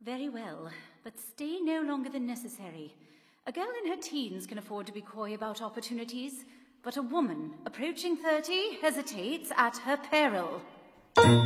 Very well, but stay no longer than necessary. A girl in her teens can afford to be coy about opportunities, but a woman approaching 30 hesitates at her peril.